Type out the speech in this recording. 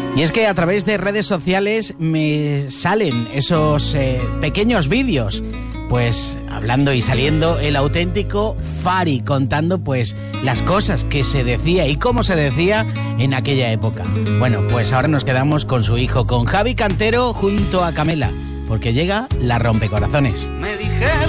Y es que a través de redes sociales me salen esos pequeños vídeos, pues hablando y saliendo el auténtico Fari, contando pues las cosas que se decía y cómo se decía en aquella época. Bueno, pues ahora nos quedamos con su hijo, con Javi Cantero junto a Camela, porque llega la Rompecorazones. Me dijeron